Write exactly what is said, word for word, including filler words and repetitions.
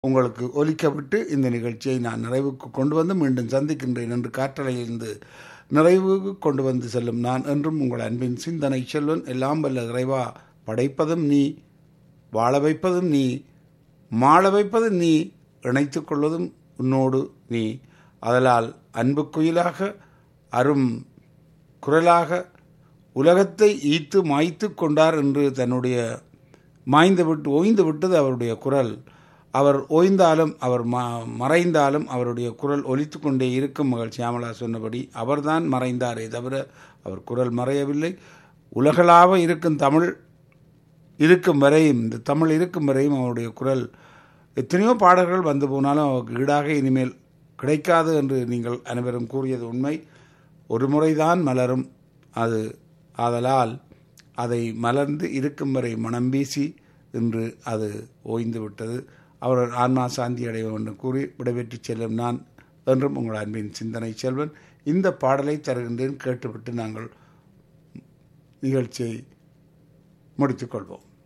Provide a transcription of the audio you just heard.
உங்களுக்கு ஒலிக்கப்பட்டு இந்த நிகழ்ச்சியை நான் நிறைவுக்கு கொண்டு வந்து மீண்டும் சந்திக்கின்றேன் என்று காற்றலையிலிருந்து நிறைவுக்கு கொண்டு வந்து செல்லும் நான் என்றும் உங்கள் அன்பின் சிந்தனை செல்வன். எல்லாம் வல்ல இறைவா, படைப்பதும் நீ, வாழ வைப்பதும் நீ, மாள வைப்பதும் நீ, இணைத்து கொள்வதும் உன்னோடு நீ. அதலால் அன்பு குயிலாக அரும் குரலாக உலகத்தை ஈத்து மாய்த்து கொண்டார் என்று தன்னுடைய மாய்ந்து விட்டு ஓய்ந்து விட்டது அவருடைய குரல். அவர் ஓய்ந்தாலும் அவர் ம மறைந்தாலும் அவருடைய குரல் ஒலித்து கொண்டே இருக்கும். மகள் சியாமலா சொன்னபடி அவர்தான் மறைந்தாரே தவிர அவர் குரல் மறையவில்லை. உலகளாக இருக்கும் தமிழ் இருக்கும் வரையும், இந்த தமிழ் இருக்கும் வரையும் அவருடைய குரல், எத்தனையோ பாடல்கள் வந்து போனாலும் அவருக்கு ஈடாக இனிமேல் கிடைக்காது என்று நீங்கள் அனைவரும் கூறியது உண்மை. ஒரு முறைதான் மலரும் அது. ஆதலால் அதை மலர்ந்து இருக்கும் வரை மனம் வீசி இன்று அது ஓய்ந்து விட்டது. அவர் ஆன்மா சாந்தி அடைய வேண்டும் கூறி விடைபெற்று செல்லும் நான் என்றும் உங்கள் அன்பின் சிந்தனை செல்வன். இந்த பாடலை தருகின்றேன், கேட்டுவிட்டு நாங்கள் நிகழ்ச்சியை முடித்துக்கொள்வோம்.